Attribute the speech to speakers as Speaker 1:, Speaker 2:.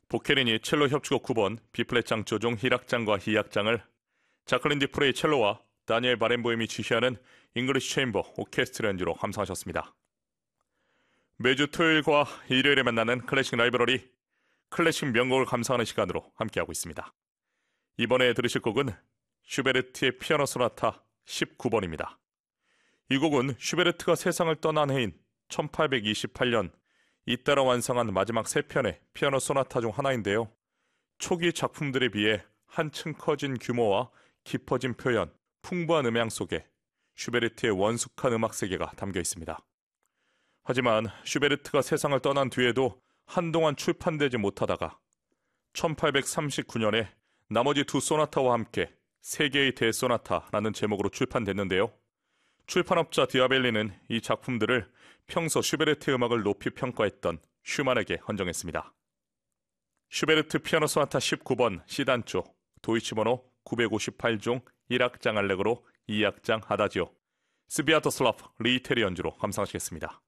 Speaker 1: 보케리니 첼로 협주곡 9번 B플랫장 조종 1악장과 2악장을 자클린 디프레이 첼로와 다니엘 바렌보임이 지휘하는 잉글리시 체인버 오케스트라 연주로 감상하셨습니다. 매주 토요일과 일요일에 만나는 클래식 라이브러리, 클래식 명곡을 감상하는 시간으로 함께하고 있습니다. 이번에 들으실 곡은 슈베르트의 피아노 소나타 19번입니다. 이 곡은 슈베르트가 세상을 떠난 해인 1828년 잇따라 완성한 마지막 3편의 피아노 소나타 중 하나인데요. 초기 작품들에 비해 한층 커진 규모와 깊어진 표현, 풍부한 음향 속에 슈베르트의 원숙한 음악 세계가 담겨 있습니다. 하지만 슈베르트가 세상을 떠난 뒤에도 한동안 출판되지 못하다가 1839년에 나머지 2 소나타와 함께 세계의 대소나타라는 제목으로 출판됐는데요. 출판업자 디아벨리는 이 작품들을 평소 슈베르트의 음악을 높이 평가했던 슈만에게 헌정했습니다. 슈베르트 피아노 소나타 19번 C단조 도이치 번호 958종 1악장 알레그로 2악장 아다지오 스비아토슬라프 리테리 연주로 감상하시겠습니다.